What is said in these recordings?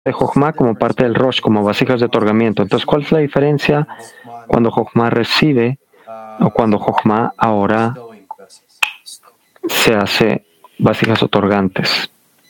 de Jochma como parte del Rosh, como vasijas de otorgamiento. Entonces, ¿cuál es la diferencia cuando Jochma recibe o cuando Jochma ahora se hace vasijas otorgantes?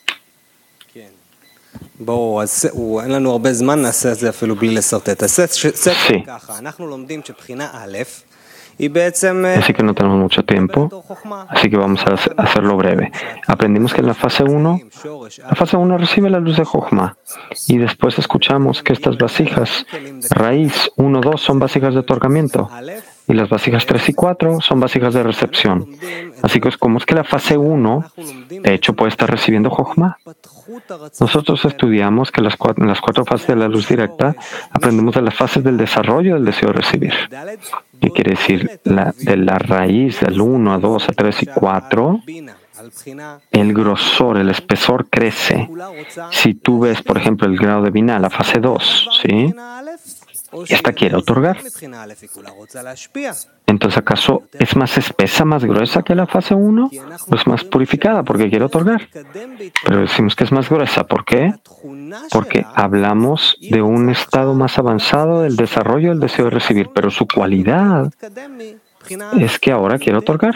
Así que no tenemos mucho tiempo, así que vamos a hacerlo breve. Aprendimos que en la fase 1 recibe la luz de Jochma y después escuchamos que estas vasijas, raíz 1, 2 son vasijas de otorgamiento y las vasijas 3 y 4 son vasijas de recepción. Así que como es que la fase 1, de hecho, puede estar recibiendo Jochma. Nosotros estudiamos que en las cuatro fases de la luz directa aprendemos de las fases del desarrollo del deseo de recibir. ¿Qué quiere decir? De la raíz del 1 a 2 a 3 y 4, el grosor, el espesor crece. Si tú ves, por ejemplo, el grado de Binah, la fase 2, ¿sí? Esta quiere otorgar. Entonces, ¿acaso es más espesa, más gruesa que la fase 1? ¿O es más purificada porque quiere otorgar? Pero decimos que es más gruesa. ¿Por qué? Porque hablamos de un estado más avanzado del desarrollo del deseo de recibir, pero su cualidad es que ahora quiere otorgar.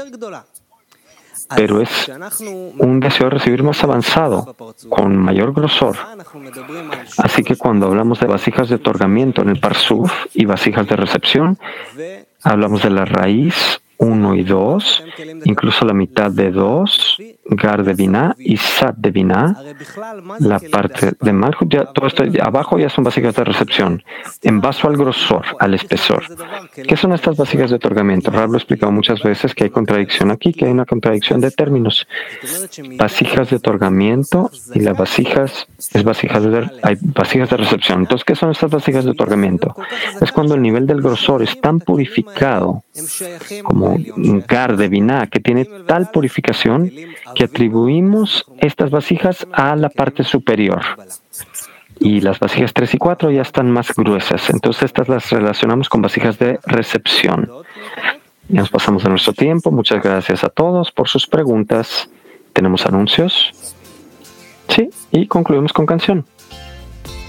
Pero es un deseo de recibir más avanzado, con mayor grosor. Así que cuando hablamos de vasijas de otorgamiento en el Parsuf y vasijas de recepción, hablamos de la raíz 1 y 2, incluso la mitad de 2, Gar de Binah y Sat de Binah, la parte de Malchut, ya, todo esto abajo ya son vasijas de recepción, en vaso al grosor, al espesor. ¿Qué son estas vasijas de otorgamiento? Rab lo ha explicado muchas veces que hay contradicción aquí, que hay una contradicción de términos. Vasijas de otorgamiento y las vasijas, hay vasijas de recepción. Entonces, ¿qué son estas vasijas de otorgamiento? Es cuando el nivel del grosor es tan purificado como un Gar de Binah, que tiene tal purificación que atribuimos estas vasijas a la parte superior. Y las vasijas 3 y 4 ya están más gruesas. Entonces estas las relacionamos con vasijas de recepción. Ya nos pasamos de nuestro tiempo. Muchas gracias a todos por sus preguntas. ¿Tenemos anuncios? Sí, y concluimos con canción.